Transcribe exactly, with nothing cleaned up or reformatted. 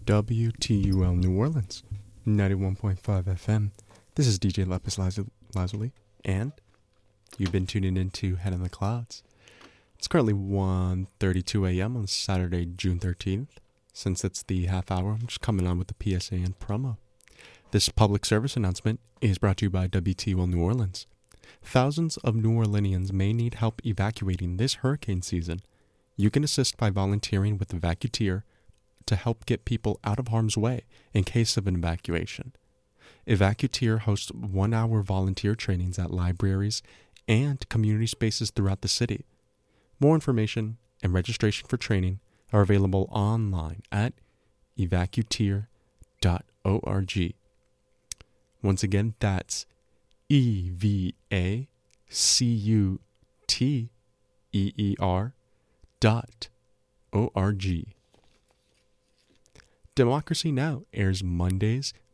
W T U L New Orleans, ninety-one point five F M. This is D J Lepis Lazuli, and you've been tuning into Head in the Clouds. It's currently one thirty-two a.m. on Saturday, June thirteenth. Since it's the half hour, I'm just coming on with the P S A and promo. This public service announcement is brought to you by W T U L New Orleans. Thousands of New Orleanians may need help evacuating this hurricane season. You can assist by volunteering with Evacuteer to help get people out of harm's way in case of an evacuation. Evacuteer hosts one-hour volunteer trainings at libraries and community spaces throughout the city. More information and registration for training are available online at evacuteer dot org. Once again, that's E V A C U T E E R dot O R G. Democracy Now! Airs Mondays,